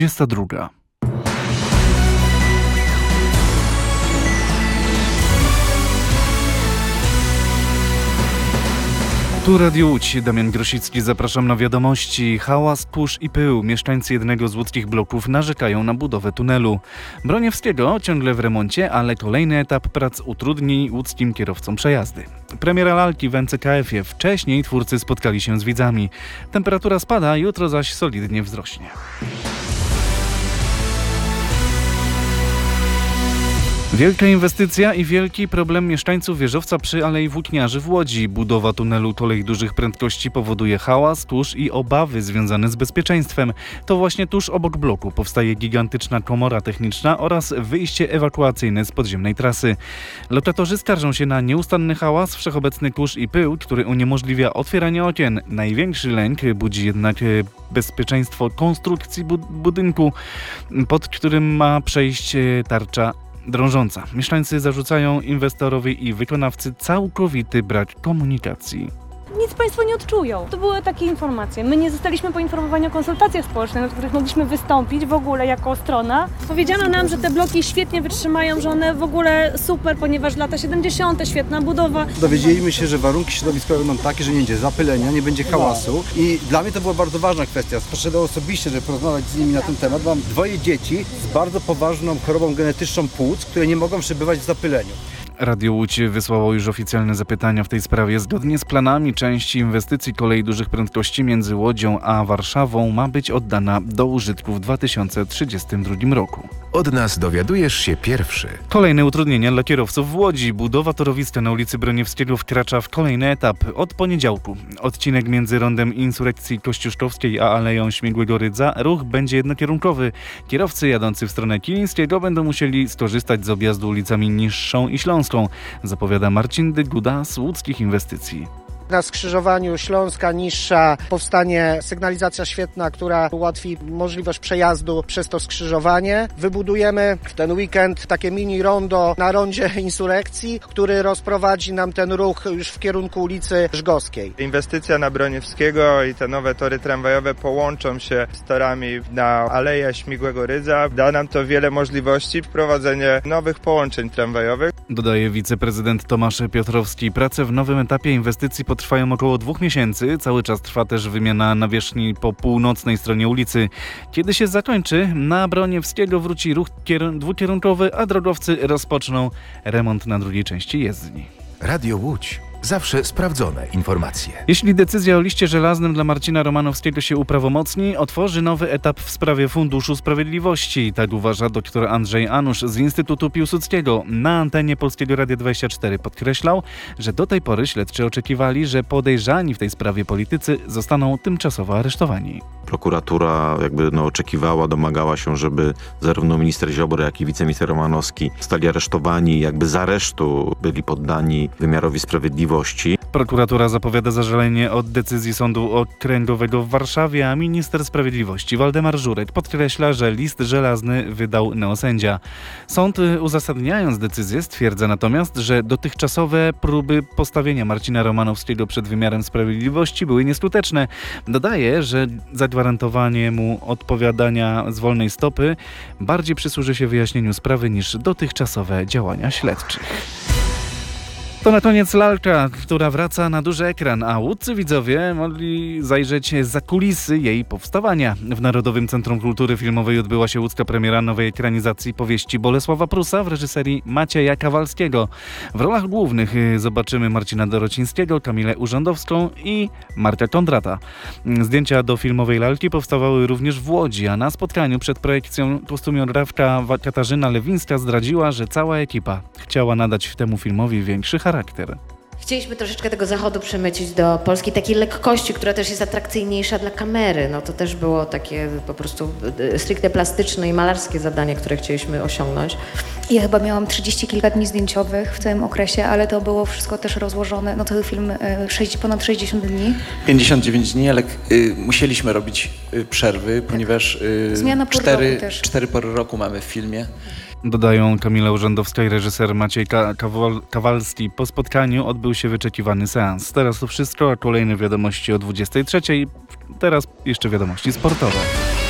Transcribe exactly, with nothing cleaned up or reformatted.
dwudziesta druga. Tu Radio Łódź, Damian Grosicki, zapraszam na wiadomości. Hałas, kurz i pył. Mieszkańcy jednego z łódzkich bloków narzekają na budowę tunelu Broniewskiego, ciągle w remoncie, ale kolejny etap prac utrudni łódzkim kierowcom przejazdy. Premiera lalki w N C K F-ie. Wcześniej twórcy spotkali się z widzami. Temperatura spada, jutro zaś solidnie wzrośnie. Wielka inwestycja i wielki problem mieszkańców wieżowca przy Alei Włókniarzy w Łodzi. Budowa tunelu kolei dużych prędkości powoduje hałas, kurz i obawy związane z bezpieczeństwem. To właśnie tuż obok bloku powstaje gigantyczna komora techniczna oraz wyjście ewakuacyjne z podziemnej trasy. Lokatorzy skarżą się na nieustanny hałas, wszechobecny kurz i pył, który uniemożliwia otwieranie okien. Największy lęk budzi jednak bezpieczeństwo konstrukcji bud- budynku, pod którym ma przejść tarcza drążąca. Mieszkańcy zarzucają inwestorowi i wykonawcy całkowity brak komunikacji. Nic Państwo nie odczują. To były takie informacje. My nie zostaliśmy poinformowani o konsultacjach społecznych, na których mogliśmy wystąpić w ogóle jako strona. Powiedziano nam, że te bloki świetnie wytrzymają, że one w ogóle super, ponieważ lata siedemdziesiąte, świetna budowa. Dowiedzieliśmy się, że warunki środowiskowe będą takie, że nie będzie zapylenia, nie będzie hałasu i dla mnie to była bardzo ważna kwestia. Poszedłem osobiście, żeby porozmawiać z nimi na ten temat. Mam dwoje dzieci z bardzo poważną chorobą genetyczną płuc, które nie mogą przebywać w zapyleniu. Radio Łódź wysłało już oficjalne zapytania w tej sprawie. Zgodnie z planami część inwestycji kolei dużych prędkości między Łodzią a Warszawą ma być oddana do użytku w dwa tysiące trzydziestym drugim roku. Od nas dowiadujesz się pierwszy. Kolejne utrudnienia dla kierowców w Łodzi. Budowa torowiska na ulicy Broniewskiego wkracza w kolejny etap. Od poniedziałku odcinek między rondem Insurekcji Kościuszkowskiej a Aleją Śmigłego Rydza ruch będzie jednokierunkowy. Kierowcy jadący w stronę Kilińskiego będą musieli skorzystać z objazdu ulicami Niższą i Śląską, zapowiada Marcin Dyguda z Łódzkich Inwestycji. Na skrzyżowaniu Śląska Niższa powstanie sygnalizacja świetna, która ułatwi możliwość przejazdu przez to skrzyżowanie. Wybudujemy w ten weekend takie mini rondo na rondzie Insurekcji, który rozprowadzi nam ten ruch już w kierunku ulicy Żgowskiej. Inwestycja na Broniewskiego i te nowe tory tramwajowe połączą się z torami na Aleję Śmigłego Rydza. Da nam to wiele możliwości, wprowadzenie nowych połączeń tramwajowych. Dodaje wiceprezydent Tomasz Piotrowski. Prace w nowym etapie inwestycji potrwają około dwóch miesięcy. Cały czas trwa też wymiana nawierzchni po północnej stronie ulicy. Kiedy się zakończy, na Broniewskiego wróci ruch kier- dwukierunkowy, a drogowcy rozpoczną remont na drugiej części jezdni. Radio Łódź. Zawsze sprawdzone informacje. Jeśli decyzja o liście żelaznym dla Marcina Romanowskiego się uprawomocni, otworzy nowy etap w sprawie Funduszu Sprawiedliwości. Tak uważa dr Andrzej Anusz z Instytutu Piłsudskiego. Na antenie Polskiego Radia dwadzieścia cztery podkreślał, że do tej pory śledczy oczekiwali, że podejrzani w tej sprawie politycy zostaną tymczasowo aresztowani. Prokuratura jakby no, oczekiwała, domagała się, żeby zarówno minister Ziobro, jak i wiceminister Romanowski zostali aresztowani, jakby z aresztu byli poddani wymiarowi sprawiedliwości. Prokuratura zapowiada zażalenie od decyzji Sądu Okręgowego w Warszawie, a minister sprawiedliwości Waldemar Żurek podkreśla, że list żelazny wydał neosędzia. Sąd, uzasadniając decyzję, stwierdza natomiast, że dotychczasowe próby postawienia Marcina Romanowskiego przed wymiarem sprawiedliwości były nieskuteczne. Dodaje, że zagwarantowanie mu odpowiadania z wolnej stopy bardziej przysłuży się wyjaśnieniu sprawy niż dotychczasowe działania śledczych. To na koniec lalka, która wraca na duży ekran, a łódzcy widzowie mogli zajrzeć za kulisy jej powstawania. W Narodowym Centrum Kultury Filmowej odbyła się łódzka premiera nowej ekranizacji powieści Bolesława Prusa w reżyserii Macieja Kawalskiego. W rolach głównych zobaczymy Marcina Dorocińskiego, Kamilę Urzędowską i Marka Kondrata. Zdjęcia do filmowej lalki powstawały również w Łodzi, a na spotkaniu przed projekcją kostumiografka Katarzyna Lewińska zdradziła, że cała ekipa chciała nadać temu filmowi większy charakter. charakter. Chcieliśmy troszeczkę tego zachodu przemycić do Polski, takiej lekkości, która też jest atrakcyjniejsza dla kamery. No to też było takie po prostu stricte plastyczne i malarskie zadanie, które chcieliśmy osiągnąć. Ja chyba miałam trzydzieści kilka dni zdjęciowych w tym okresie, ale to było wszystko też rozłożone, no to film sześć, ponad sześćdziesiąt dni. pięćdziesiąt dziewięć dni, ale y, musieliśmy robić y, przerwy, ponieważ y, Zmiana pór cztery, roku też. cztery pory roku mamy w filmie. Dodają Kamila Urzędowska i reżyser Maciej Kawal- Kawalski. Po spotkaniu odbył się wyczekiwany seans. Teraz to wszystko, a kolejne wiadomości o dwudziestej trzeciej. Teraz jeszcze wiadomości sportowe.